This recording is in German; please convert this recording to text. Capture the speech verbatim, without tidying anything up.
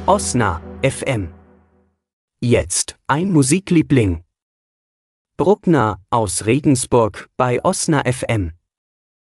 Osna F M. Jetzt ein Musikliebling. Bruckner aus Regensburg bei Osna F M.